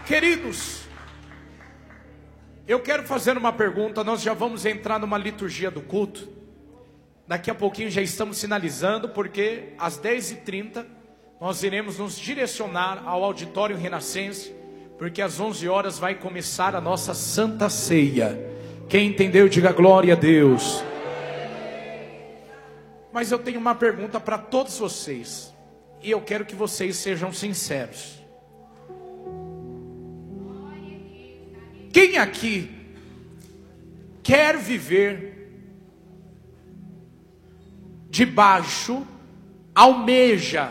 Queridos, eu quero fazer uma pergunta. Nós já vamos entrar numa liturgia do culto. Daqui a pouquinho já estamos finalizando, porque às 10h30 nós iremos nos direcionar ao auditório Renascença, porque às 11 horas vai começar a nossa Santa Ceia. Quem entendeu, diga glória a Deus. Mas eu tenho uma pergunta para todos vocês, e eu quero que vocês sejam sinceros. Quem aqui quer viver debaixo, almeja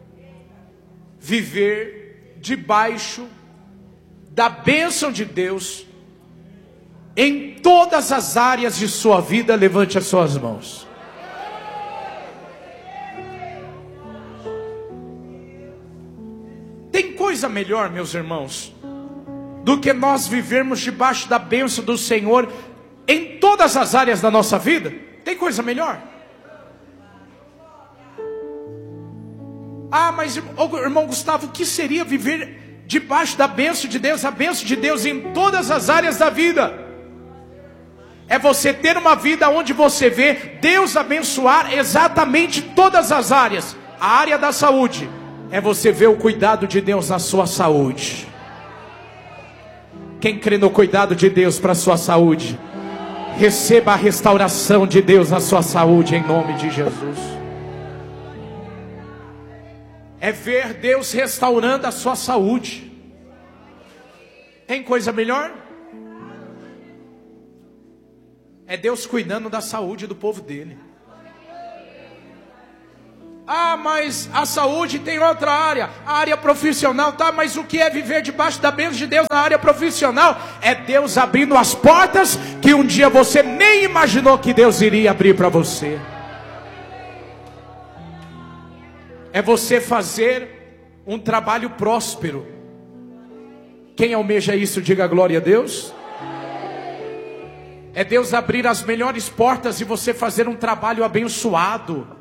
viver debaixo da bênção de Deus em todas as áreas de sua vida? Levante as suas mãos. Tem coisa melhor, meus irmãos, do que nós vivermos debaixo da bênção do Senhor em todas as áreas da nossa vida? Tem coisa melhor? Ah, mas irmão Gustavo, o que seria viver debaixo da bênção de Deus? A bênção de Deus em todas as áreas da vida é você ter uma vida onde você vê Deus abençoar exatamente todas as áreas. A área da saúde é você ver o cuidado de Deus na sua saúde. Quem crê no cuidado de Deus para a sua saúde, receba a restauração de Deus na sua saúde, em nome de Jesus. É ver Deus restaurando a sua saúde. Tem coisa melhor? É Deus cuidando da saúde do povo dele. Ah, mas a saúde tem outra área, a área profissional, tá? Mas o que é viver debaixo da bênção de Deus na área profissional? É Deus abrindo as portas que um dia você nem imaginou que Deus iria abrir para você. É você fazer um trabalho próspero. Quem almeja isso, diga glória a Deus. É Deus abrir as melhores portas e você fazer um trabalho abençoado.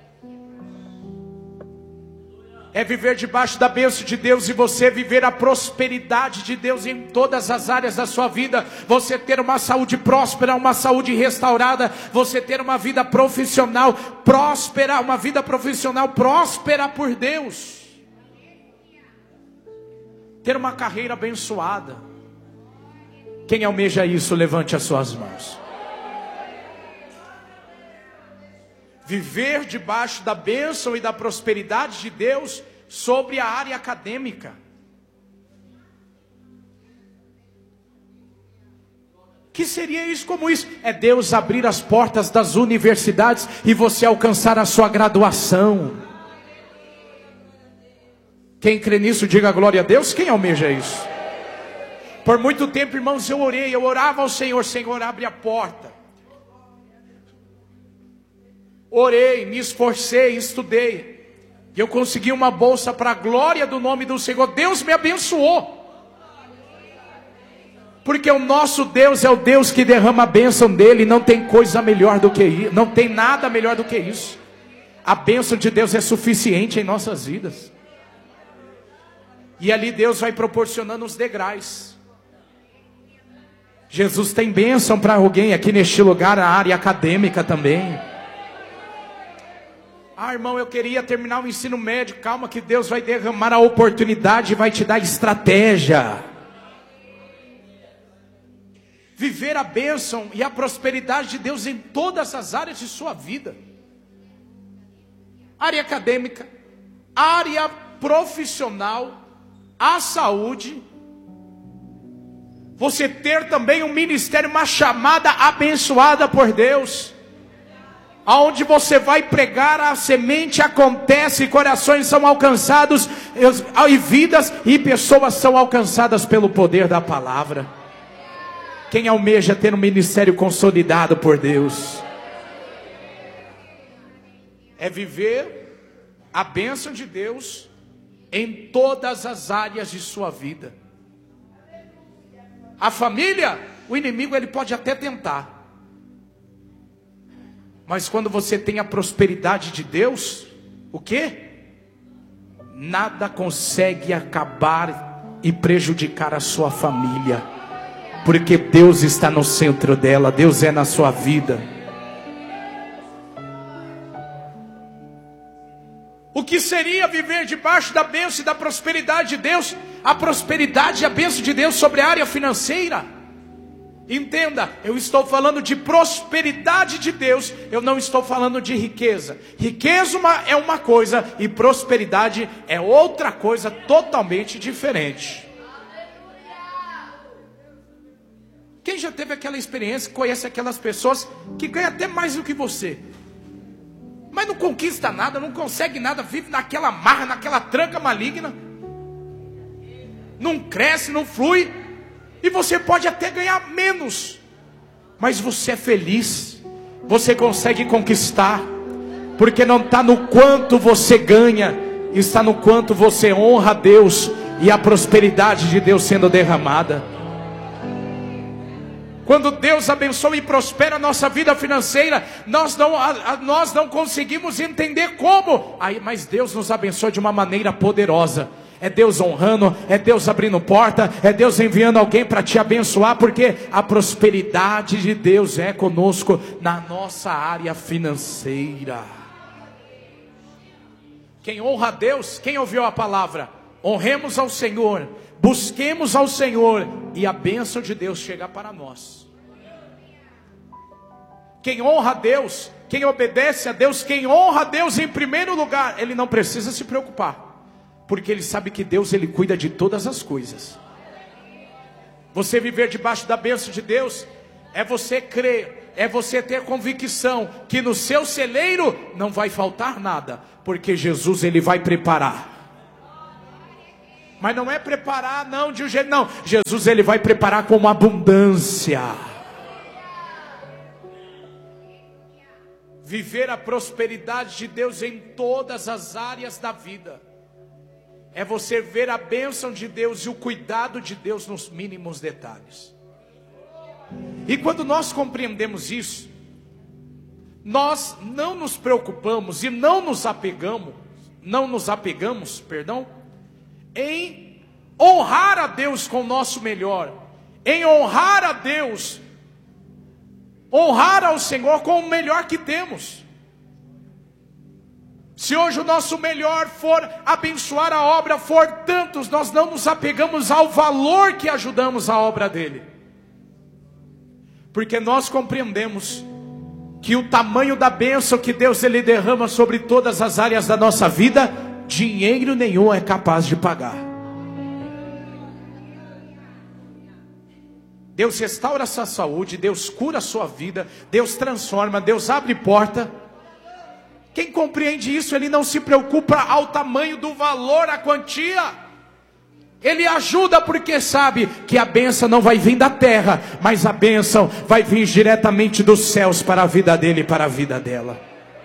É viver debaixo da bênção de Deus e você viver a prosperidade de Deus em todas as áreas da sua vida. Você ter uma saúde próspera, uma saúde restaurada. Você ter uma vida profissional próspera, uma vida profissional próspera por Deus. Ter uma carreira abençoada. Quem almeja isso, levante as suas mãos. Viver debaixo da bênção e da prosperidade de Deus sobre a área acadêmica. Que seria isso como isso? É Deus abrir as portas das universidades e você alcançar a sua graduação. Quem crê nisso, diga glória a Deus. Quem almeja isso? Por muito tempo, irmãos, eu orava ao Senhor: Senhor, abre a porta. Orei, me esforcei, estudei, e eu consegui uma bolsa para a glória do nome do Senhor. Deus me abençoou, porque o nosso Deus é o Deus que derrama a bênção dele. Não tem coisa melhor do que isso, não tem nada melhor do que isso. A bênção de Deus é suficiente em nossas vidas, e ali Deus vai proporcionando os degraus. Jesus tem bênção para alguém aqui neste lugar, a área acadêmica também. Ah, irmão, eu queria terminar o ensino médio. Calma que Deus vai derramar a oportunidade e vai te dar estratégia. Viver a bênção e a prosperidade de Deus em todas as áreas de sua vida. Área acadêmica, área profissional, a saúde. Você ter também um ministério, uma chamada abençoada por Deus. Aonde você vai pregar, a semente acontece, corações são alcançados, e vidas e pessoas são alcançadas pelo poder da palavra. Quem almeja ter um ministério consolidado por Deus? É viver a bênção de Deus em todas as áreas de sua vida. A família, o inimigo ele pode até tentar. Mas quando você tem a prosperidade de Deus, o quê? Nada consegue acabar e prejudicar a sua família, porque Deus está no centro dela, Deus é na sua vida. O que seria viver debaixo da bênção e da prosperidade de Deus? A prosperidade e a bênção de Deus sobre a área financeira. Entenda, eu estou falando de prosperidade de Deus, eu não estou falando de riqueza. Riqueza é uma coisa e prosperidade é outra coisa totalmente diferente. Quem já teve aquela experiência, conhece aquelas pessoas que ganham até mais do que você, mas não conquista nada, não consegue nada, vive naquela marra, naquela tranca maligna, não cresce, não flui, e você pode até ganhar menos, mas você é feliz, você consegue conquistar, porque não está no quanto você ganha, está no quanto você honra a Deus, e a prosperidade de Deus sendo derramada. Quando Deus abençoa e prospera a nossa vida financeira, nós não conseguimos entender como. Mas Deus nos abençoa de uma maneira poderosa. É Deus honrando, é Deus abrindo porta, é Deus enviando alguém para te abençoar, porque a prosperidade de Deus é conosco na nossa área financeira. Quem honra a Deus, quem ouviu a palavra? Honremos ao Senhor, busquemos ao Senhor, e a bênção de Deus chega para nós. Quem honra a Deus, quem obedece a Deus, quem honra a Deus em primeiro lugar, ele não precisa se preocupar, porque ele sabe que Deus, ele cuida de todas as coisas. Você viver debaixo da bênção de Deus, é você crer, é você ter convicção que no seu celeiro não vai faltar nada, porque Jesus, ele vai preparar. Mas não é preparar não de um jeito, não. Jesus, ele vai preparar com uma abundância. Viver a prosperidade de Deus em todas as áreas da vida é você ver a bênção de Deus e o cuidado de Deus nos mínimos detalhes. E quando nós compreendemos isso, nós não nos preocupamos e não nos apegamos, em honrar a Deus com o nosso melhor, em honrar a Deus, honrar ao Senhor com o melhor que temos. Se hoje o nosso melhor for abençoar a obra, for tantos, nós não nos apegamos ao valor que ajudamos a obra dele, porque nós compreendemos que o tamanho da bênção que Deus, ele derrama sobre todas as áreas da nossa vida, dinheiro nenhum é capaz de pagar. Deus restaura a sua saúde, Deus cura a sua vida, Deus transforma, Deus abre porta. Quem compreende isso, ele não se preocupa ao tamanho do valor, a quantia. Ele ajuda porque sabe que a bênção não vai vir da terra, mas a bênção vai vir diretamente dos céus para a vida dele e para a vida dela.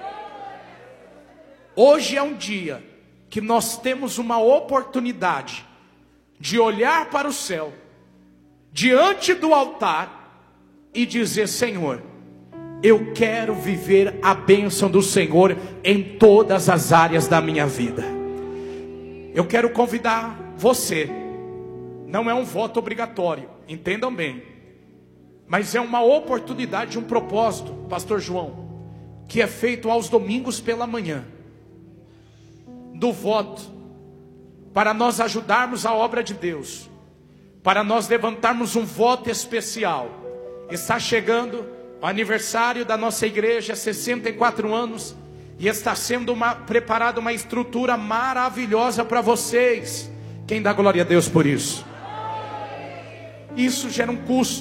Hoje é um dia que nós temos uma oportunidade de olhar para o céu, diante do altar, e dizer: Senhor, eu quero viver a bênção do Senhor em todas as áreas da minha vida. Eu quero convidar você, não é um voto obrigatório, entendam bem, mas é uma oportunidade, um propósito, Pastor João, que é feito aos domingos pela manhã, do voto, para nós ajudarmos a obra de Deus, para nós levantarmos um voto especial. Está chegando o aniversário da nossa igreja, 64 anos, e está sendo preparada uma estrutura maravilhosa para vocês. Quem dá glória a Deus por isso? Isso gera um custo.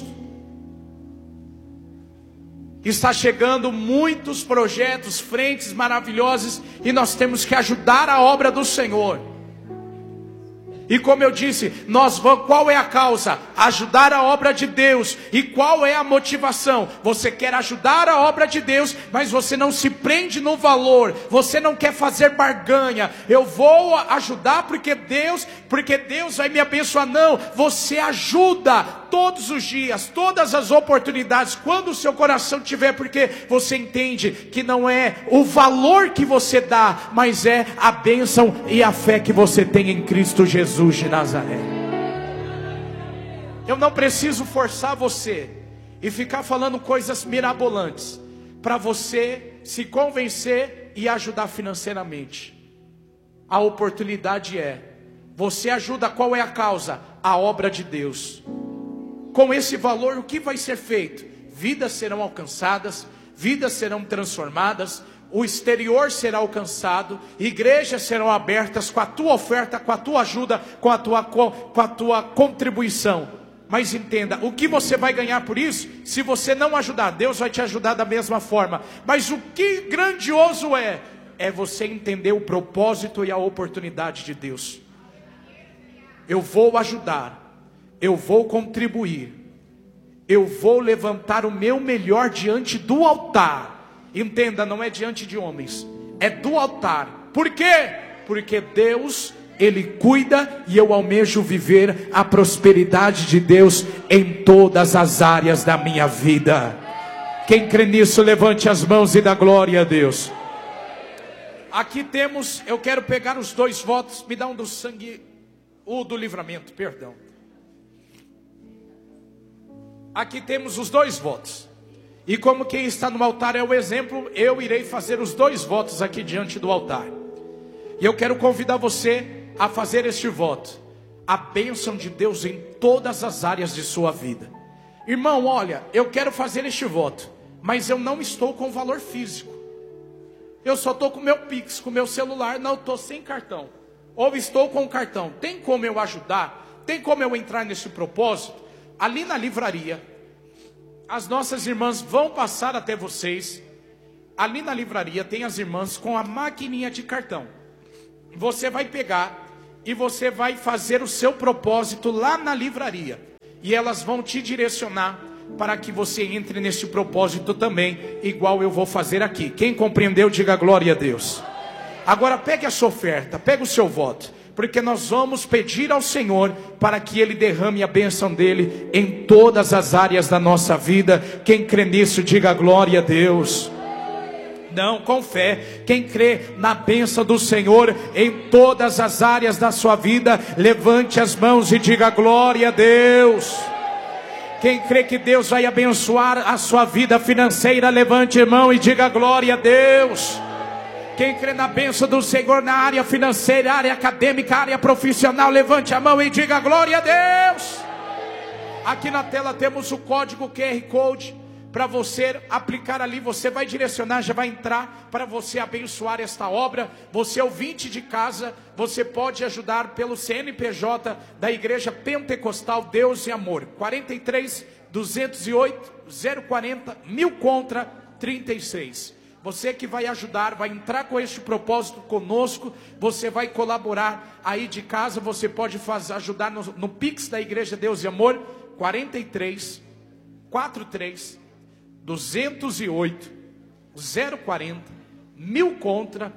Está chegando muitos projetos, frentes maravilhosas, e nós temos que ajudar a obra do Senhor. E como eu disse, qual é a causa? Ajudar a obra de Deus. E qual é a motivação? Você quer ajudar a obra de Deus, mas você não se prende no valor, você não quer fazer barganha. Eu vou ajudar porque Deus vai me abençoar. Não, você ajuda todos os dias, todas as oportunidades, quando o seu coração tiver, porque você entende que não é o valor que você dá, mas é a bênção e a fé que você tem em Cristo Jesus de Nazaré. Eu não preciso forçar você e ficar falando coisas mirabolantes para você se convencer e ajudar financeiramente. A oportunidade você ajuda. Qual é a causa? A obra de Deus. Com esse valor, o que vai ser feito? Vidas serão alcançadas, vidas serão transformadas, o exterior será alcançado, igrejas serão abertas com a tua oferta, com a tua ajuda, com a tua contribuição. Mas entenda, o que você vai ganhar por isso? Se você não ajudar, Deus vai te ajudar da mesma forma. Mas o que grandioso é você entender o propósito e a oportunidade de Deus. Eu vou ajudar, eu vou contribuir, eu vou levantar o meu melhor diante do altar. Entenda, não é diante de homens, é do altar. Por quê? Porque Deus, Ele cuida, e eu almejo viver a prosperidade de Deus em todas as áreas da minha vida. Quem crê nisso, levante as mãos e dá glória a Deus. Aqui temos, eu quero pegar os 2 votos, me dá um do sangue, o do livramento, perdão. Aqui temos os 2 votos. E como quem está no altar é o exemplo, eu irei fazer os 2 votos aqui diante do altar. E eu quero convidar você a fazer este voto. A bênção de Deus em todas as áreas de sua vida. Irmão, olha, eu quero fazer este voto, mas eu não estou com valor físico. Eu só estou com o meu Pix, com o meu celular, não estou sem cartão. Ou estou com o cartão. Tem como eu ajudar? Tem como eu entrar nesse propósito? Ali na livraria, as nossas irmãs vão passar até vocês. Ali na livraria tem as irmãs com a maquininha de cartão. Você vai pegar e você vai fazer o seu propósito lá na livraria. E elas vão te direcionar para que você entre nesse propósito também, igual eu vou fazer aqui. Quem compreendeu, diga glória a Deus. Agora pegue a sua oferta, pegue o seu voto, porque nós vamos pedir ao Senhor para que Ele derrame a bênção dEle em todas as áreas da nossa vida. Quem crê nisso, diga glória a Deus. Não, com fé. Quem crê na bênção do Senhor em todas as áreas da sua vida, levante as mãos e diga glória a Deus. Quem crê que Deus vai abençoar a sua vida financeira, levante a mão e diga glória a Deus. Quem crê na bênção do Senhor na área financeira, área acadêmica, área profissional, levante a mão e diga glória a Deus. Aqui na tela temos o código QR Code para você aplicar ali. Você vai direcionar, já vai entrar para você abençoar esta obra. Você ouvinte de casa, você pode ajudar pelo CNPJ da Igreja Pentecostal Deus e Amor, 43 208 040 1000 contra 36. Você que vai ajudar, vai entrar com este propósito conosco, você vai colaborar aí de casa, você pode ajudar no Pix da Igreja Deus e Amor, 43 43 208 040 1000 contra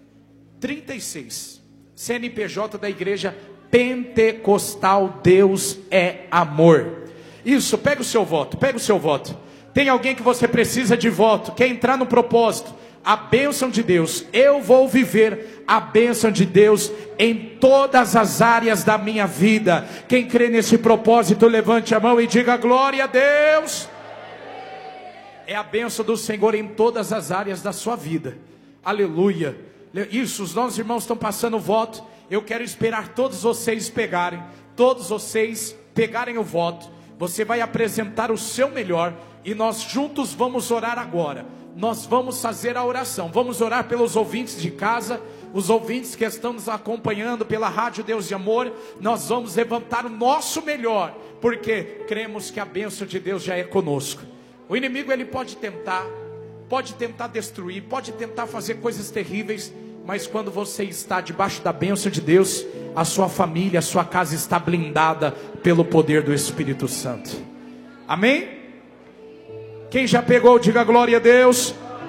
36. CNPJ da Igreja Pentecostal Deus é Amor. Isso, pega o seu voto, pega o seu voto. Tem alguém que você precisa de voto, quer entrar no propósito? A bênção de Deus, eu vou viver a bênção de Deus em todas as áreas da minha vida. Quem crê nesse propósito, levante a mão e diga glória a Deus. É a bênção do Senhor em todas as áreas da sua vida. Aleluia. Isso, os nossos irmãos estão passando o voto. Eu quero esperar todos vocês pegarem. Todos vocês pegarem o voto. Você vai apresentar o seu melhor. E nós juntos vamos orar agora. Nós vamos fazer a oração. Vamos orar pelos ouvintes de casa, os ouvintes que estão nos acompanhando pela Rádio Deus de Amor. Nós vamos levantar o nosso melhor, porque cremos que a bênção de Deus já é conosco. O inimigo, ele pode tentar destruir, pode tentar fazer coisas terríveis, mas quando você está debaixo da bênção de Deus, a sua família, a sua casa está blindada pelo poder do Espírito Santo. Amém? Quem já pegou, diga glória a Deus.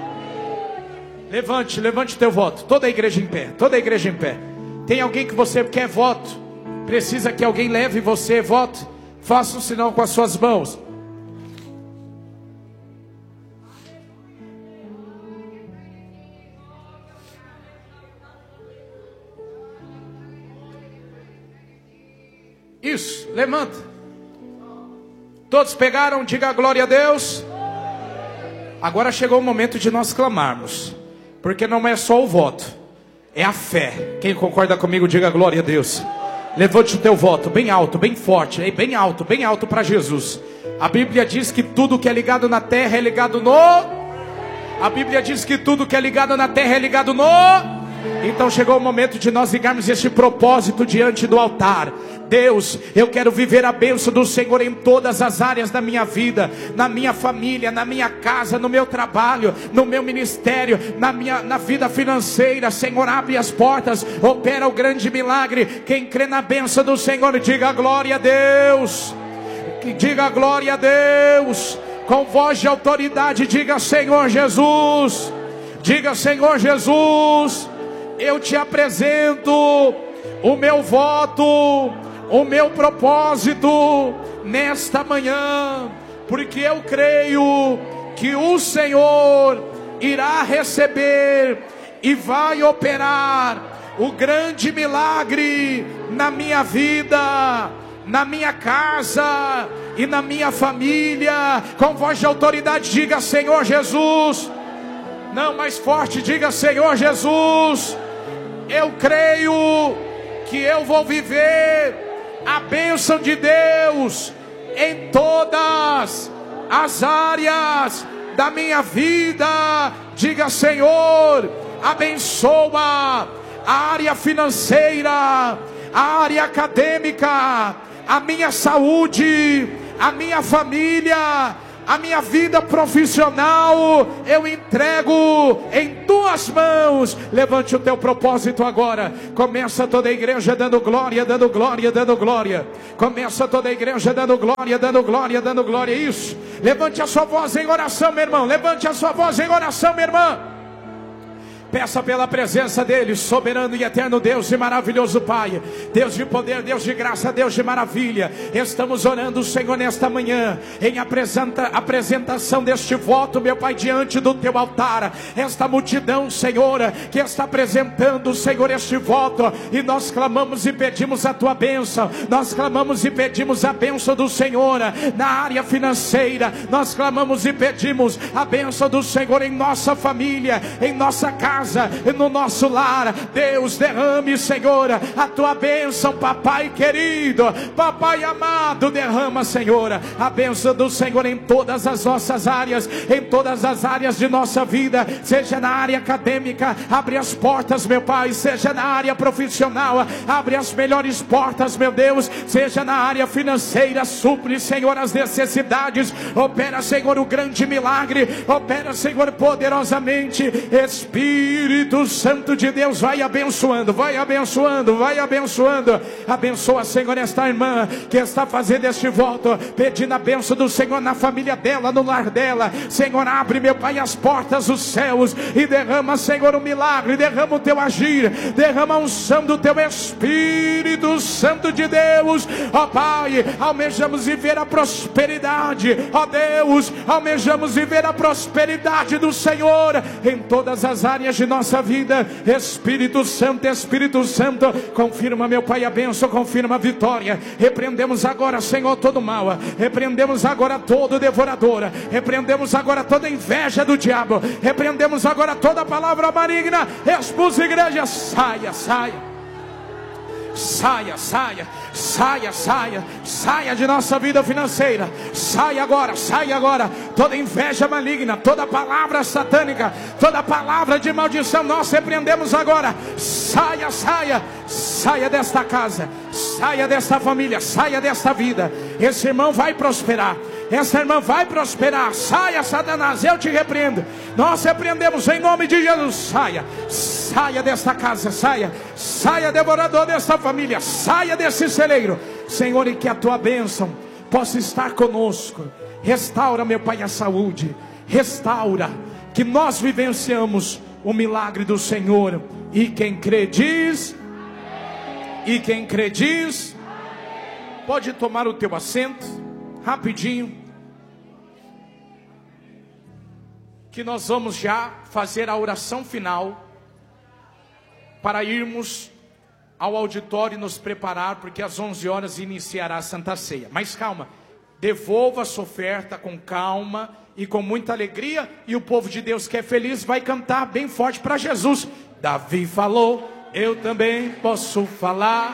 Levante teu voto. Toda a igreja em pé, toda a igreja em pé. Tem alguém que você quer voto? Precisa que alguém leve você voto? Faça um sinal com as suas mãos. Isso, levanta. Todos pegaram? Diga glória a Deus. Agora chegou o momento de nós clamarmos, porque não é só o voto, é a fé. Quem concorda comigo, diga glória a Deus. Levante o teu voto bem alto, bem forte, bem alto para Jesus. A Bíblia diz que tudo que é ligado na terra é ligado no... A Bíblia diz que tudo que é ligado na terra é ligado no... Então chegou o momento de nós ligarmos este propósito diante do altar. Deus, eu quero viver a bênção do Senhor em todas as áreas da minha vida, na minha família, na minha casa, no meu trabalho, no meu ministério, na vida financeira. Senhor, abre as portas, opera o grande milagre. Quem crê na bênção do Senhor, diga glória a Deus. Diga glória a Deus. Com voz de autoridade, diga Senhor Jesus. Diga Senhor Jesus, eu te apresento o meu voto, o meu propósito nesta manhã, porque eu creio que o Senhor irá receber e vai operar o grande milagre na minha vida, na minha casa e na minha família. Com voz de autoridade, diga Senhor Jesus. Não, mais forte, diga Senhor Jesus, eu creio que eu vou viver a bênção de Deus em todas as áreas da minha vida. Diga Senhor, abençoa a área financeira, a área acadêmica, a minha saúde, a minha família, a minha vida profissional. Eu entrego em tuas mãos. Levante o teu propósito agora. Começa toda a igreja dando glória, dando glória, dando glória. Começa toda a igreja dando glória, dando glória, dando glória. Isso. Levante a sua voz em oração, meu irmão. Levante a sua voz em oração, minha irmã. Peça pela presença dele, soberano e eterno Deus e maravilhoso Pai, Deus de poder, Deus de graça, Deus de maravilha. Estamos orando, Senhor, nesta manhã, em apresentação deste voto, meu Pai, diante do teu altar. Esta multidão, Senhor, que está apresentando, Senhor, este voto, e nós clamamos e pedimos a tua bênção. Nós clamamos e pedimos a bênção do Senhor na área financeira. Nós clamamos e pedimos a bênção do Senhor em nossa família, em nossa casa, no nosso lar. Deus, derrame, Senhor, a tua bênção, papai querido, papai amado. Derrama, Senhor, a bênção do Senhor em todas as nossas áreas, em todas as áreas de nossa vida. Seja na área acadêmica, abre as portas, meu Pai. Seja na área profissional, abre as melhores portas, meu Deus. Seja na área financeira, supre, Senhor, as necessidades. Opera, Senhor, o grande milagre. Opera, Senhor, poderosamente. Espírito Santo de Deus, vai abençoando, vai abençoando, vai abençoando. Abençoa, Senhor, esta irmã que está fazendo este voto, pedindo a bênção do Senhor na família dela, no lar dela. Senhor, abre, meu Pai, as portas dos céus e derrama, Senhor, o milagre. Derrama o teu agir, derrama a unção do teu Espírito Santo de Deus. Ó Pai, almejamos viver a prosperidade. Ó Deus, almejamos viver a prosperidade do Senhor em todas as áreas de nossa vida. Espírito Santo, confirma, meu Pai, a bênção, confirma a vitória. Repreendemos agora, Senhor, todo mal. Repreendemos agora todo devorador. Repreendemos agora toda inveja do diabo. Repreendemos agora toda palavra maligna. Expulsa a igreja. Saia, saia. Saia, saia, saia, saia, saia de nossa vida financeira. Saia agora toda inveja maligna, toda palavra satânica, toda palavra de maldição, nós repreendemos agora. Saia, saia, saia desta casa, saia desta família, saia desta vida. Esse irmão vai prosperar, essa irmã vai prosperar. Saia, Satanás, eu te repreendo. Nós repreendemos em nome de Jesus. Saia, saia desta casa, saia, saia, devorador desta família, saia desse celeiro, Senhor, e que a tua bênção possa estar conosco. Restaura, meu Pai, a saúde, restaura, que nós vivenciamos o milagre do Senhor. E quem crê diz, e quem crê diz, pode tomar o teu assento, rapidinho, que nós vamos já fazer a oração final, para irmos ao auditório e nos preparar, porque às 11 horas iniciará a Santa Ceia. Mas calma, devolva a sua oferta com calma e com muita alegria, e o povo de Deus que é feliz vai cantar bem forte para Jesus. Davi falou, eu também posso falar.